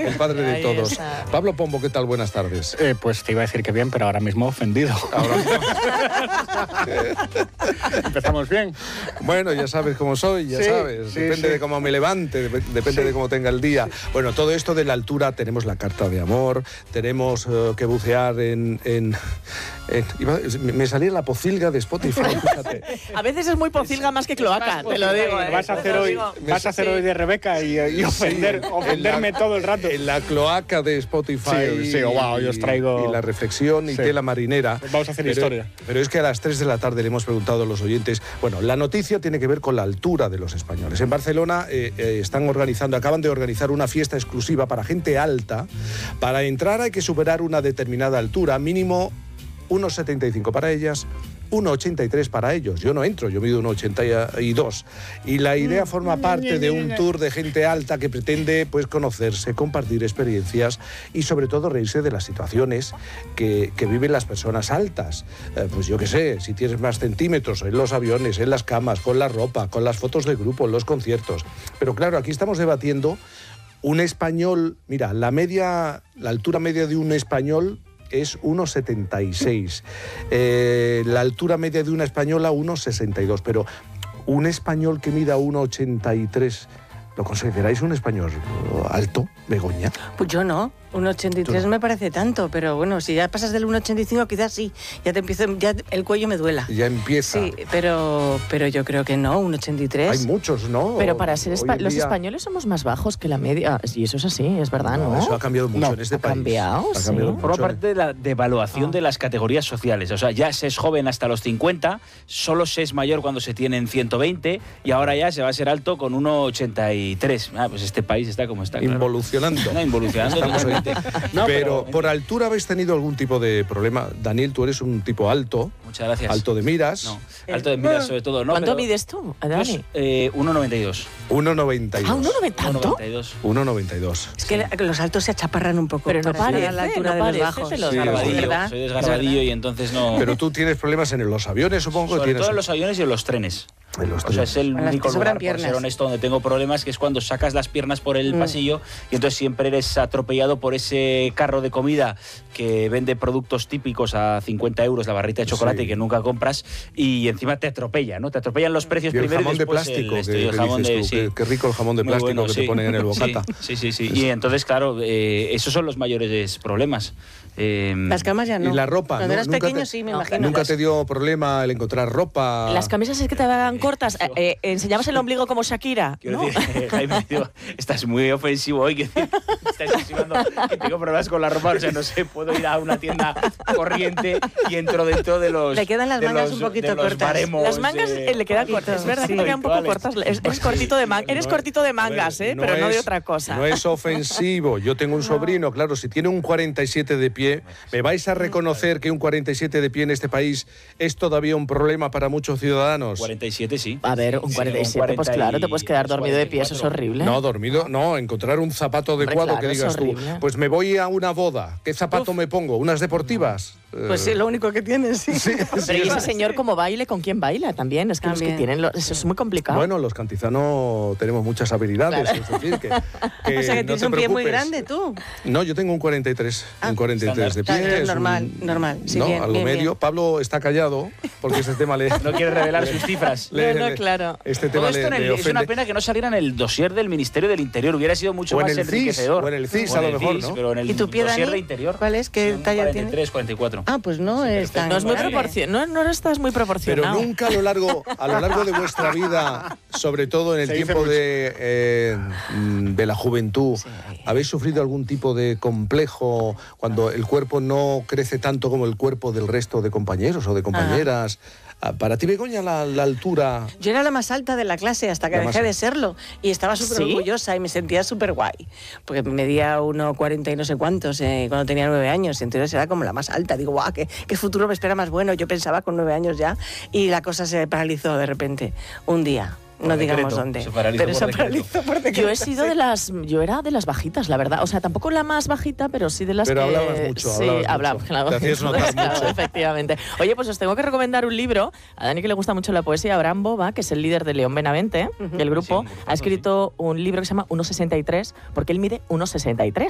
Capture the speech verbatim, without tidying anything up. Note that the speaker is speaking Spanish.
el padre de todos. Pablo Pombo, ¿qué tal? Buenas tardes. Eh, pues te iba a decir que bien, pero ahora mismo ofendido. Ahora Empezamos bien. Bueno, ya sabes cómo soy, ya sí, sabes. Sí, depende sí. de cómo me levante, depende sí. de cómo tenga el día. Bueno, todo esto de la altura, tenemos la carta de amor, tenemos uh, que bucear en... en, en iba, me salía la pocilga de Spotify, fíjate. A veces es muy pocilga más que cloaca, te lo digo. ¿eh? Vas a hacer hoy, vas a hacer hoy de Rebeca y, y ofender, sí, ofenderme la, todo el rato. En la cloaca de Spotify. Sí, sí, wow, yo os traigo... Y la reflexión y sí. tela marinera. Vamos a hacer pero, historia. Pero es que a las tres de la tarde le hemos preguntado a los oyentes. Bueno, la noticia tiene que ver con la altura de los españoles. En Barcelona eh, eh, están organizando, acaban de organizar una fiesta exclusiva para gente alta. Para entrar hay que superar una determinada altura, mínimo uno setenta y cinco para ellas, uno ochenta y tres para ellos. Yo no entro, yo mido uno ochenta y dos. Y la idea forma parte de un tour de gente alta que pretende pues conocerse, compartir experiencias y sobre todo reírse de las situaciones que, que viven las personas altas. Eh, pues yo qué sé, si tienes más centímetros en los aviones, en las camas, con la ropa, con las fotos de grupo, en los conciertos. Pero claro, aquí estamos debatiendo un español, mira, la media, la altura media de un español es uno setenta y seis. Eh, la altura media de una española, uno sesenta y dos. Pero un español que mida uno ochenta y tres, ¿lo consideráis un español alto, Begoña? Pues yo no. uno ochenta y tres no me parece tanto, pero bueno, si ya pasas del uno ochenta y cinco quizás sí, ya te empiezo, ya el cuello me duela. Ya empieza. Sí, pero, pero yo creo que no, uno ochenta y tres. Hay muchos, ¿no? Pero para ser espa- día... los españoles somos más bajos que la media, y eso es así, es verdad, ¿no? no eso ha cambiado mucho no, en este ha país. Cambiado, ha cambiado sí. mucho. Forma parte de la devaluación Ah. de las categorías sociales. O sea, ya se es joven hasta los cincuenta, solo se es mayor cuando se tienen ciento veinte y ahora ya se va a ser alto con uno ochenta y tres. Ah, pues este país está como está. Claro. Involucionando. No, involucionando. Estamos totalmente. No, pero, pero por altura habéis tenido algún tipo de problema. Daniel, tú eres un tipo alto. Muchas gracias. Alto de miras. No, alto de miras sobre todo, ¿no? ¿Cuánto pero, mides tú, Dani? Pues, eh, uno noventa y dos. uno noventa y dos. Ah, ¿uno noventa tanto? uno noventa y dos. Es que sí. los altos se achaparran un poco. Pero no para parece, llegar a la altura no de parece, los bajos. te lo Sí, digo. es Desgarbadillo, soy desgarbadillo y entonces no... Pero tú tienes problemas en los aviones, supongo. Sobre tienes... todo en los aviones y en los trenes. En los O sea, es el En las que único sobran lugar, por piernas. ser honesto, donde tengo problemas, que es cuando sacas las piernas por el Mm. pasillo y entonces siempre eres atropellado por ese carro de comida que vende productos típicos a cincuenta euros, la barrita de chocolate Sí. que nunca compras, y encima te atropella, ¿no? Te atropellan los precios Y el primero jamón y de después plástico, el, esto, que, y el que jamón dices de... tú, sí. qué, qué rico el jamón de Muy plástico bueno, que sí. te ponen en el bocata. Sí, sí, sí. sí. Y entonces, claro, eh, esos son los mayores problemas. Eh, Las camas ya no. Y la ropa, Cuando ¿no? eras Nunca pequeño te- sí, me no, imagino. ¿Nunca te dio problema el encontrar ropa? Las camisas es que te van cortas, eh, eh, enseñabas el ombligo como Shakira, Quiero ¿no? decir, Jaime, digo, estás muy ofensivo hoy, que estás insinuando que tengo problemas con la ropa, o sea, no sé, puedo ir a una tienda corriente y entro dentro de los... Le quedan las de mangas los- un poquito de los cortas. baremos, Las mangas eh, eh, le quedan cortas, es verdad sí. que te quedan un poco habituales. cortas. Es- Eres cortito de man- eres No es- cortito de a ver, mangas, ¿eh? no Pero no de es- otra cosa. No es ofensivo. Yo tengo un sobrino, claro, si tiene un cuarenta y siete de pie, ¿me vais a reconocer que un cuarenta y siete de pie en este país es todavía un problema para muchos ciudadanos? cuarenta y siete, sí. A ver, un Sí, cuarenta y siete, pues claro, te puedes quedar dormido de pie, eso es horrible. No, dormido, no, encontrar un zapato Hombre, adecuado claro, que es digas tú, horrible. pues me voy a una boda, ¿qué zapato me pongo? ¿Unas deportivas? Pues sí, lo único que tienes, sí. Sí, Pero ¿y sí. ese señor cómo baile? ¿Con quién baila también? Es que los que También. tienen... lo- eso es muy complicado. Bueno, los cantizanos tenemos muchas habilidades, Claro. es decir, que, que O sea, que no tienes te un pie muy preocupes. grande tú. No, yo tengo un cuarenta y tres, Ah, un cuarenta y tres de estándar. pie. Está es normal, un- normal. Sí, no, bien, algo bien, medio. bien. Pablo está callado porque ese tema le... No quiere revelar sus cifras. le- No, no, le- claro. Este Todo tema esto le, en el- le es una ofende. pena que no saliera en el dossier del Ministerio del Interior. Hubiera sido mucho O en más el C I S, enriquecedor. o en el C I S O a en lo el mejor, C I S, ¿no? Pero en el ¿Y tu pie, dossier Dani? de Interior. ¿Cuál es? ¿Qué un talla cuarenta y tres, tienes? cuarenta y cuatro. Ah, pues no es tan No es muy grande. proporcionado, no, no estás muy Pero proporcionado. nunca a lo largo, a lo largo de vuestra vida, sobre todo en el Se dice tiempo mucho. de, eh, mm, de la juventud, ¿habéis sufrido algún tipo de complejo cuando el cuerpo no crece tanto como el cuerpo del resto de compañeros o de compañeras? Ah, Para ti, Begoña, la, la altura... Yo era la más alta de la clase hasta que La más dejé de alta. serlo. Y estaba súper ¿Sí? orgullosa y me sentía súper guay. Porque medía uno cuarenta y no sé cuántos eh, cuando tenía nueve años. Entonces era como la más alta. Digo, guau, ¿qué, qué futuro me espera más bueno. Yo pensaba con nueve años ya. Y la cosa se paralizó de repente. Un día. No Por digamos decreto, dónde. se paralizó pero por se decreto. paralizó por decreto. Yo he sido de las, yo era de las bajitas, la verdad. O sea, tampoco la más bajita, pero sí de las Pero que... hablabas mucho, sí, hablabas hablaba, mucho. claro. Te hacías notar Claro, mucho. efectivamente. Oye, pues os tengo que recomendar un libro. A Dani, que le gusta mucho la poesía, Abraham Boba, que es el líder de León Benavente, Ujú. del grupo, Sí, un grupo, ha escrito un libro que se llama uno sesenta y tres, porque él mide uno sesenta y tres.